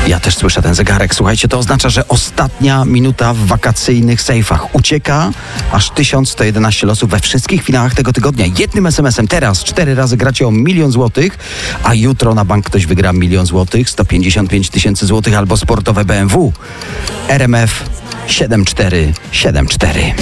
Ja też słyszę ten zegarek. Słuchajcie, to oznacza, że ostatnia minuta w wakacyjnych sejfach. Ucieka aż 1111 losów we wszystkich finałach tego tygodnia. Jednym SMS-em teraz 4 razy gracie o 1 000 000 złotych, a jutro na bank ktoś wygra 1 000 000 złotych, 155 000 złotych albo sportowe BMW. RMF 7474.